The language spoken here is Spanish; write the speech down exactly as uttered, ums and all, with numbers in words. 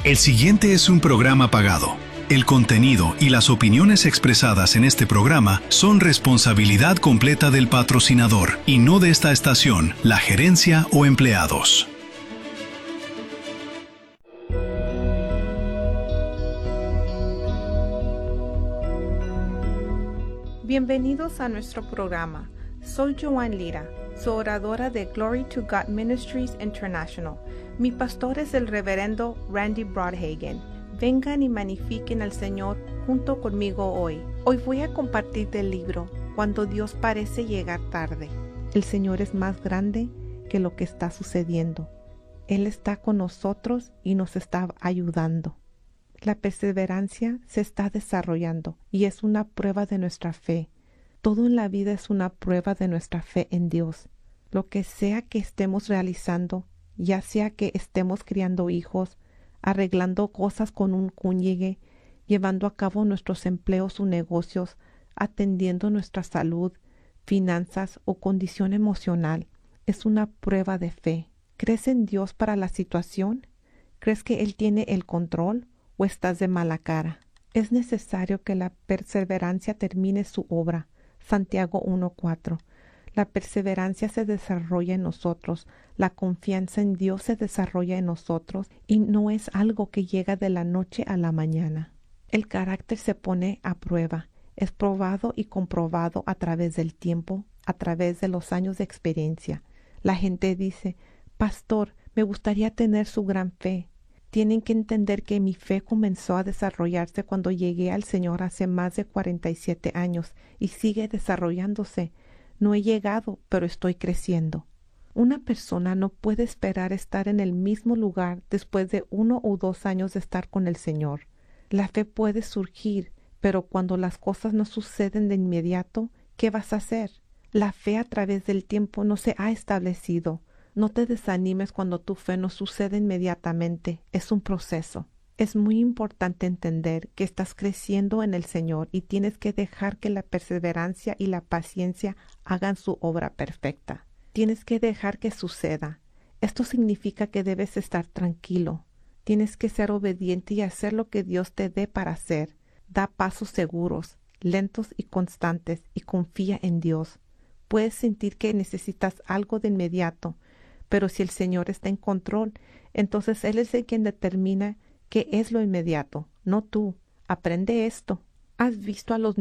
El siguiente es un programa pagado. El contenido y las opiniones expresadas en este programa son responsabilidad completa del patrocinador y no de esta estación, la gerencia o empleados. Bienvenidos a nuestro programa. Soy Joan Lira, su oradora de Glory to God Ministries International. Mi pastor es el reverendo Randy Broadhagen. Vengan y magnifiquen al Señor junto conmigo hoy. Hoy voy a compartir del libro Cuando Dios parece llegar tarde. El Señor es más grande que lo que está sucediendo. Él está con nosotros y nos está ayudando. La perseverancia se está desarrollando y es una prueba de nuestra fe. Todo en la vida es una prueba de nuestra fe en Dios. Lo que sea que estemos realizando, ya sea que estemos criando hijos, arreglando cosas con un cónyuge, llevando a cabo nuestros empleos o negocios, atendiendo nuestra salud, finanzas o condición emocional, es una prueba de fe. ¿Crees en Dios para la situación? ¿Crees que Él tiene el control o estás de mala cara? Es necesario que la perseverancia termine su obra. Santiago uno cuatro. La perseverancia se desarrolla en nosotros, la confianza en Dios se desarrolla en nosotros y no es algo que llega de la noche a la mañana. El carácter se pone a prueba, es probado y comprobado a través del tiempo, a través de los años de experiencia. La gente dice, pastor, me gustaría tener su gran fe. Tienen que entender que mi fe comenzó a desarrollarse cuando llegué al Señor hace más de cuarenta y siete años y sigue desarrollándose. No he llegado, pero estoy creciendo. Una persona no puede esperar estar en el mismo lugar después de uno o dos años de estar con el Señor. La fe puede surgir, pero cuando las cosas no suceden de inmediato, ¿qué vas a hacer? La fe a través del tiempo no se ha establecido. No te desanimes cuando tu fe no sucede inmediatamente. Es un proceso. Es muy importante entender que estás creciendo en el Señor y tienes que dejar que la perseverancia y la paciencia hagan su obra perfecta. Tienes que dejar que suceda. Esto significa que debes estar tranquilo. Tienes que ser obediente y hacer lo que Dios te dé para hacer. Da pasos seguros, lentos y constantes y confía en Dios. Puedes sentir que necesitas algo de inmediato, pero si el Señor está en control, entonces Él es el quien determina qué es lo inmediato, no tú. Aprende esto. ¿Has visto a los